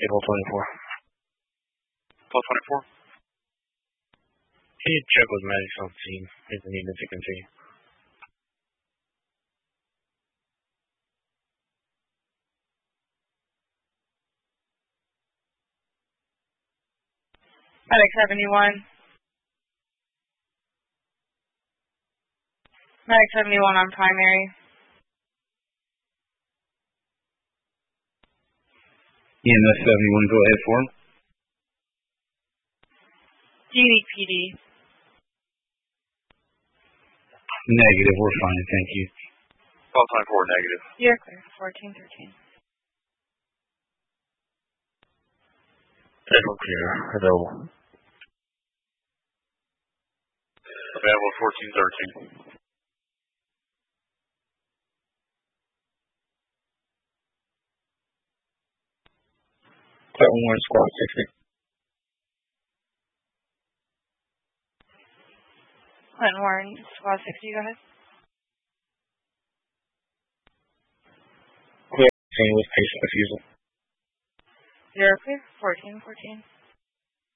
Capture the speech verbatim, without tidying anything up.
April twenty-four. April twenty-four. Can you check with medics on scene if they needed to continue? Medic seventy-one. Medic seventy-one on primary. E M S seventy-one, go ahead for him. D D P D. Negative, we're fine, thank you. April twenty-four, negative. You're clear. fourteen thirteen. April clear. Available. Available fourteen thirteen. Clinton Warren, squad sixty. Clinton Warren, squad sixty, go ahead. Clear scene with patient refusal. You're clear. fourteen fourteen.